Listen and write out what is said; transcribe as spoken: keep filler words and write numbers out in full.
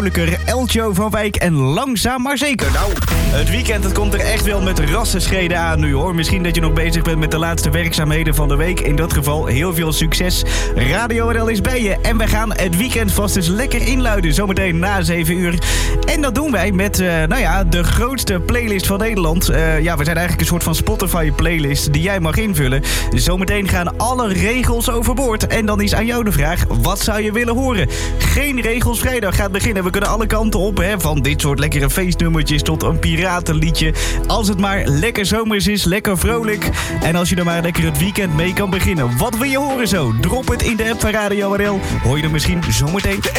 vrolijker. Eltjo van Wijk en langzaam maar zeker. Nou, het weekend het komt er echt wel met rassenschreden aan nu hoor. Misschien dat je nog bezig bent met de laatste werkzaamheden van de week. In dat geval heel veel succes. Radio R L is bij je. En wij gaan het weekend vast eens lekker inluiden. Zometeen na zeven uur. En dat doen wij met, uh, nou ja, de grootste playlist van Nederland. Uh, ja, we zijn eigenlijk een soort van Spotify playlist die jij mag invullen. Zometeen gaan alle regels overboord. En dan is aan jou de vraag, wat zou je willen horen? Geen regels vrijdag gaat beginnen. We kunnen alle kanten op, hè. Van dit soort lekkere feestnummertjes tot een piratenliedje. Als het maar lekker zomers is, lekker vrolijk. En als je dan maar lekker het weekend mee kan beginnen. Wat wil je horen zo? Drop het in de app van Radio R L. Hoor je er misschien zometeen...